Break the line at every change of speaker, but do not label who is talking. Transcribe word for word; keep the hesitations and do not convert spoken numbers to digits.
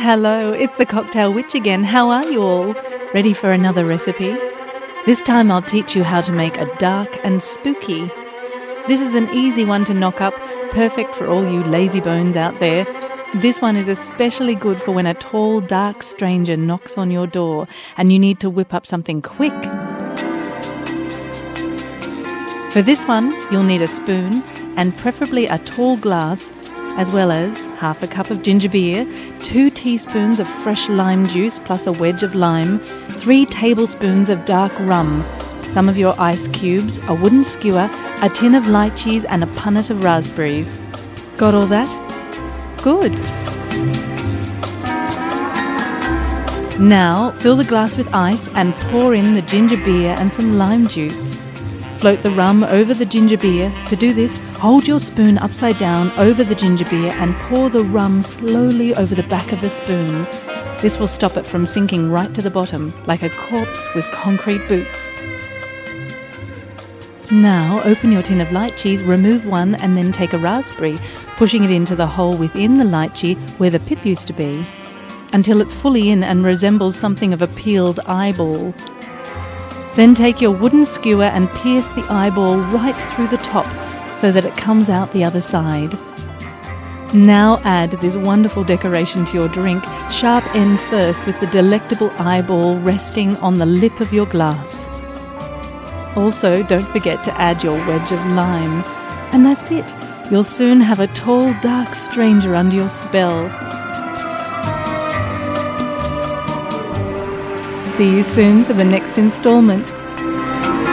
Hello, it's the Cocktail Witch again. How are you all? Ready for another recipe? This time I'll teach you how to make a dark and spooky. This is an easy one to knock up, perfect for all you lazy bones out there. This one is especially good for when a tall, dark stranger knocks on your door and you need to whip up something quick. For this one, you'll need a spoon and preferably a tall glass, as well as half a cup of ginger beer, two teaspoons of fresh lime juice plus a wedge of lime, three tablespoons of dark rum, some of your ice cubes, a wooden skewer, a tin of lychees and a punnet of raspberries. Got all that? Good. Now fill the glass with ice and pour in the ginger beer and some lime juice. Float the rum over the ginger beer. To do this, hold your spoon upside down over the ginger beer and pour the rum slowly over the back of the spoon. This will stop it from sinking right to the bottom, like a corpse with concrete boots. Now open your tin of lychees, remove one and then take a raspberry, pushing it into the hole within the lychee where the pip used to be, until it's fully in and resembles something of a peeled eyeball. Then take your wooden skewer and pierce the eyeball right through the top so that it comes out the other side. Now add this wonderful decoration to your drink, sharp end first with the delectable eyeball resting on the lip of your glass. Also, don't forget to add your wedge of lime. And that's it. You'll soon have a tall, dark stranger under your spell. See you soon for the next installment.